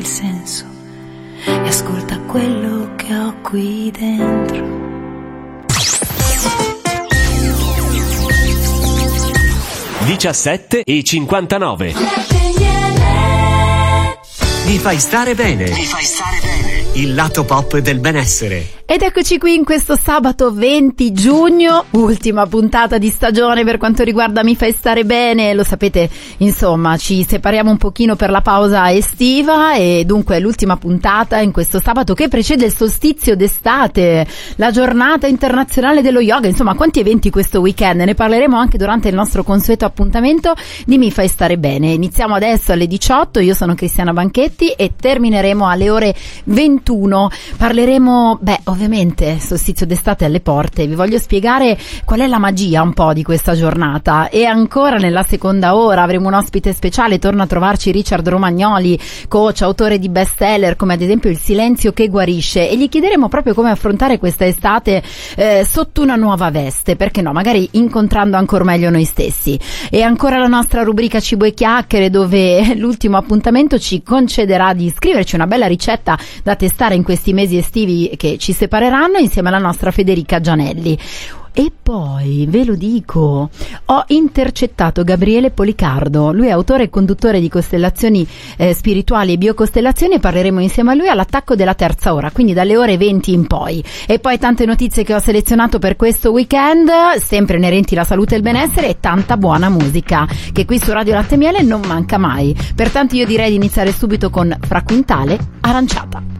il senso e ascolta quello che ho qui dentro. 17:59. Mi fai stare bene. Mi fai stare bene. Il lato pop del benessere. Ed eccoci qui in questo sabato 20 giugno, ultima puntata di stagione per quanto riguarda Mi fai stare bene. Lo sapete, insomma, ci separiamo un pochino per la pausa estiva e dunque è l'ultima puntata in questo sabato che precede il solstizio d'estate, la giornata internazionale dello yoga. Insomma, quanti eventi questo weekend? Ne parleremo anche durante il nostro consueto appuntamento di Mi fai stare bene. Iniziamo adesso alle 18, io sono Cristiana Banchetti e termineremo alle ore 21. Parleremo, ovviamente, solstizio d'estate alle porte. Vi voglio spiegare qual è la magia un po' di questa giornata. E ancora nella seconda ora avremo un ospite speciale. Torna a trovarci Richard Romagnoli, coach, autore di bestseller come ad esempio Il silenzio che guarisce, e gli chiederemo proprio come affrontare questa estate sotto una nuova veste, perché no, magari incontrando ancora meglio noi stessi. E ancora la nostra rubrica Cibo e Chiacchiere, dove l'ultimo appuntamento ci concederà di scriverci una bella ricetta da testare in questi mesi estivi che ci separeranno, insieme alla nostra Federica Gianelli. E poi, ve lo dico, ho intercettato Gabriele Policardo. Lui è autore e conduttore di Costellazioni spirituali e biocostellazioni, e parleremo insieme a lui all'attacco della terza ora, quindi dalle ore 20 in poi. E poi tante notizie che ho selezionato per questo weekend, sempre inerenti alla salute e il benessere, e tanta buona musica che qui su Radio Latte e Miele non manca mai. Pertanto io direi di iniziare subito con Fra Quintale, Aranciata.